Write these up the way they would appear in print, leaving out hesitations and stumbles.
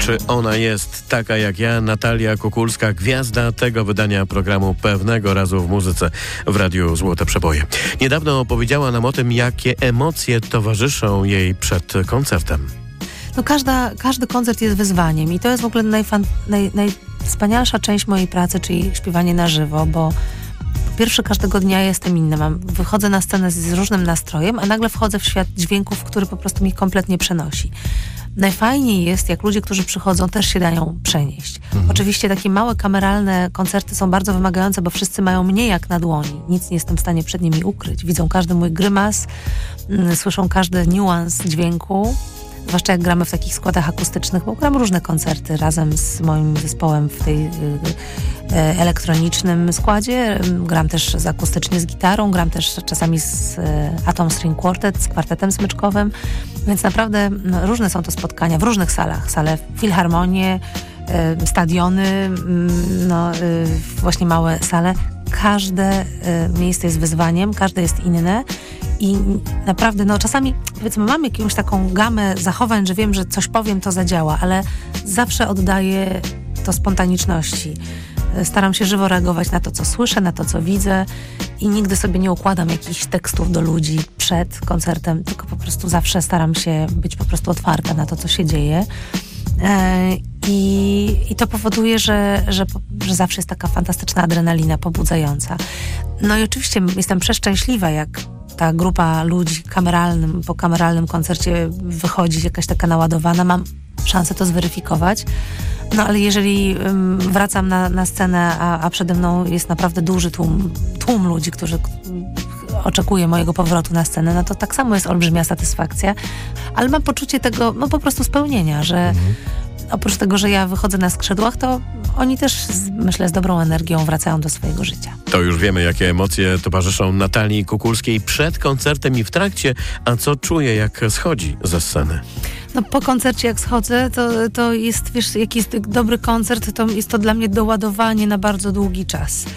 Czy ona jest taka jak ja? Natalia Kukulska, gwiazda tego wydania programu Pewnego Razu w Muzyce w Radiu Złote Przeboje. Niedawno opowiedziała nam o tym, jakie emocje towarzyszą jej przed koncertem. No każdy koncert jest wyzwaniem i to jest w ogóle najwspanialsza część mojej pracy, czyli śpiewanie na żywo, bo po pierwsze każdego dnia jestem inna. Wychodzę na scenę z różnym nastrojem, a nagle wchodzę w świat dźwięków, który po prostu mnie kompletnie przenosi. Najfajniej jest, jak ludzie, którzy przychodzą, też się dają przenieść. Oczywiście takie małe, kameralne koncerty są bardzo wymagające, bo wszyscy mają mnie jak na dłoni. Nic nie jestem w stanie przed nimi ukryć. Widzą każdy mój grymas, słyszą każdy niuans dźwięku. Zwłaszcza jak gramy w takich składach akustycznych, bo gram różne koncerty razem z moim zespołem w tej elektronicznym składzie. Gram też akustycznie z gitarą, gram też czasami z Atom String Quartet, z kwartetem smyczkowym. Więc naprawdę różne są to spotkania w różnych salach. Sale filharmonie, stadiony, właśnie małe sale. Każde miejsce jest wyzwaniem, każde jest inne. I naprawdę, czasami powiedzmy mam jakąś taką gamę zachowań, że wiem, że coś powiem, to zadziała, ale zawsze oddaję to spontaniczności. Staram się żywo reagować na to, co słyszę, na to, co widzę i nigdy sobie nie układam jakichś tekstów do ludzi przed koncertem, tylko po prostu zawsze staram się być po prostu otwarta na to, co się dzieje. I to powoduje, że zawsze jest taka fantastyczna adrenalina pobudzająca. No i oczywiście jestem przeszczęśliwa, jak ta grupa ludzi po kameralnym koncercie wychodzi jakaś taka naładowana. Mam szansę to zweryfikować. No ale jeżeli wracam na scenę, a przede mną jest naprawdę duży tłum ludzi, którzy oczekuje mojego powrotu na scenę, no to tak samo jest olbrzymia satysfakcja. Ale mam poczucie tego, po prostu spełnienia, że oprócz tego, że ja wychodzę na skrzydłach, to oni też, myślę, z dobrą energią wracają do swojego życia. To już wiemy, jakie emocje towarzyszą Natalii Kukulskiej przed koncertem i w trakcie, a co czuje, jak schodzi ze sceny? No po koncercie jak schodzę, to jest, wiesz, jak jest dobry koncert, to jest to dla mnie doładowanie na bardzo długi czas.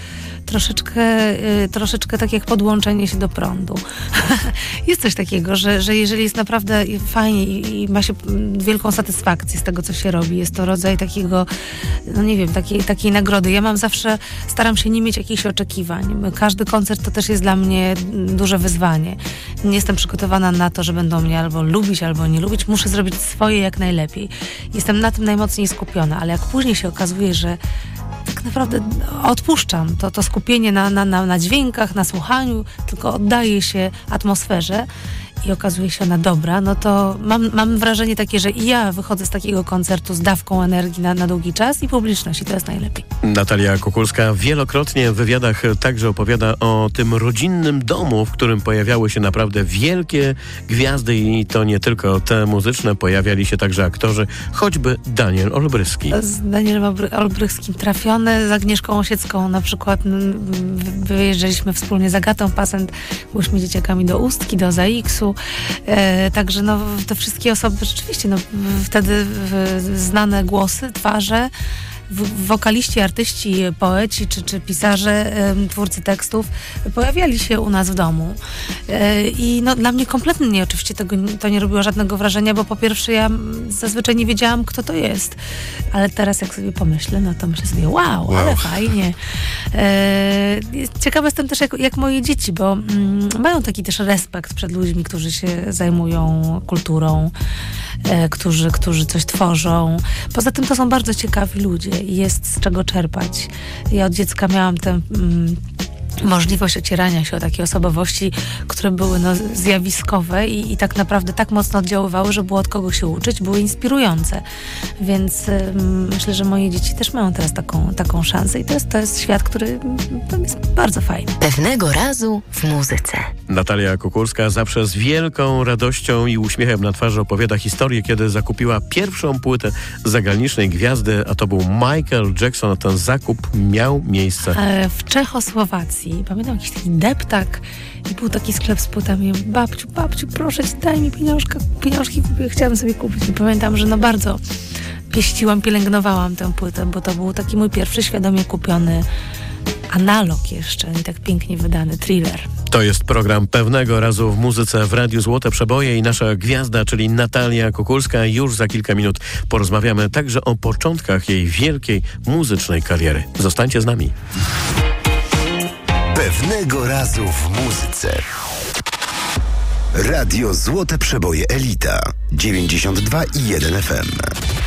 Troszeczkę tak jak podłączenie się do prądu. Jest coś takiego, że jeżeli jest naprawdę fajnie i ma się wielką satysfakcję z tego, co się robi, jest to rodzaj takiego, takiej nagrody. Ja staram się nie mieć jakichś oczekiwań. Każdy koncert to też jest dla mnie duże wyzwanie. Nie jestem przygotowana na to, że będą mnie albo lubić, albo nie lubić. Muszę zrobić swoje jak najlepiej. Jestem na tym najmocniej skupiona, ale jak później się okazuje, że tak naprawdę odpuszczam to skupienie na dźwiękach, na słuchaniu, tylko oddaję się atmosferze i okazuje się ona dobra, no to mam wrażenie takie, że i ja wychodzę z takiego koncertu z dawką energii na długi czas i publiczność i to jest najlepiej. Natalia Kukulska wielokrotnie w wywiadach także opowiada o tym rodzinnym domu, w którym pojawiały się naprawdę wielkie gwiazdy i to nie tylko te muzyczne, pojawiali się także aktorzy, choćby Daniel Olbryski. Z Danielem Olbryskim trafione, z Agnieszką Osiecką na przykład wyjeżdżaliśmy wspólnie z Agatą Pasent, byliśmy dzieciakami do Ustki, do ZAX-u. Także te wszystkie osoby rzeczywiście wtedy znane głosy, twarze, wokaliści, artyści, poeci czy pisarze, twórcy tekstów pojawiali się u nas w domu. I dla mnie kompletnie oczywiście to nie robiło żadnego wrażenia, bo po pierwsze ja zazwyczaj nie wiedziałam, kto to jest. Ale teraz jak sobie pomyślę, to myślę sobie wow. Ale fajnie. Ciekawa jestem też jak moje dzieci, bo mają taki też respekt przed ludźmi, którzy się zajmują kulturą, którzy coś tworzą. Poza tym to są bardzo ciekawi ludzie i jest z czego czerpać. Ja od dziecka miałam tę możliwość ocierania się o takie osobowości, które były zjawiskowe i tak naprawdę tak mocno oddziaływały, że było od kogo się uczyć, były inspirujące. Więc myślę, że moje dzieci też mają teraz taką szansę i to jest świat, który jest bardzo fajny. Pewnego razu w muzyce. Natalia Kukulska zawsze z wielką radością i uśmiechem na twarzy opowiada historię, kiedy zakupiła pierwszą płytę zagranicznej gwiazdy, a to był Michael Jackson, a ten zakup miał miejsce w Czechosłowacji. Pamiętam jakiś taki deptak i był taki sklep z płytami. Babciu, proszę cię, daj mi pieniążki, chciałam sobie kupić. I pamiętam, że bardzo pielęgnowałam tę płytę, bo to był taki mój pierwszy świadomie kupiony analog jeszcze i tak pięknie wydany Thriller. To jest program Pewnego Razu w muzyce w Radiu Złote Przeboje i nasza gwiazda, czyli Natalia Kukulska. Już za kilka minut porozmawiamy także o początkach jej wielkiej muzycznej kariery. Zostańcie z nami. Pewnego Razu w muzyce. Radio Złote Przeboje Elita 92,1 FM.